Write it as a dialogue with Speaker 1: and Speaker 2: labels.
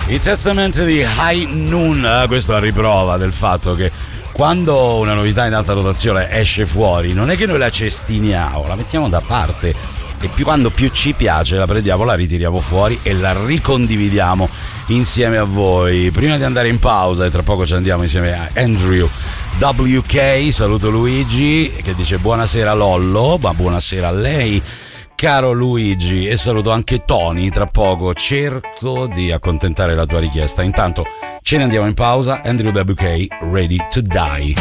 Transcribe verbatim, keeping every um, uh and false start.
Speaker 1: I Testament di High Noon, questo a riprova del fatto che quando una novità in alta rotazione esce fuori non è che noi la cestiniamo, la mettiamo da parte e più, quando più ci piace la prendiamo, la ritiriamo fuori e la ricondividiamo insieme a voi. Prima di andare in pausa, e tra poco ci andiamo insieme a Andrew W K, saluto Luigi che dice buonasera Lollo, ma buonasera a lei caro Luigi, e saluto anche Tony. Tra poco cerco di accontentare la tua richiesta. Intanto ce ne andiamo in pausa. Andrew W K, Ready to Die.